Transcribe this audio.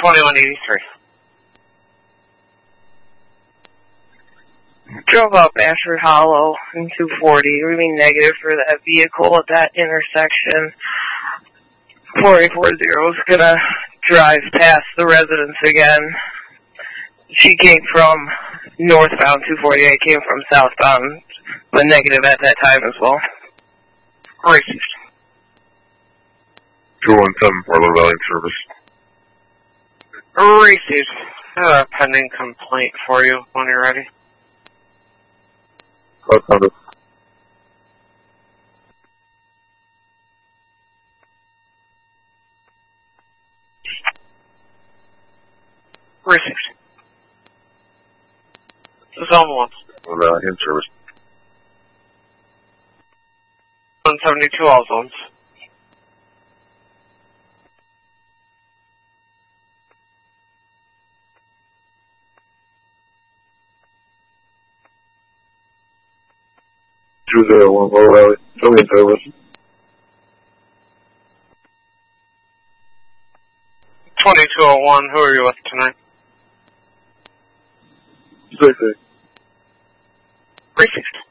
2183. Drove up Ashford Hollow in 240, reading negative for that vehicle at that intersection. 4840 is gonna drive past the residence again. She came from northbound 248, came from southbound, but negative at that time as well. Racist. 217 Portland Valley Service. Racist. I have a pending complaint for you when you're ready. Founded. Racist. Zone 1. Portland Valley in service. 172 all zones. Tuesday, Low Valley, Philly service. 2201, who are you with tonight? 60. Racist.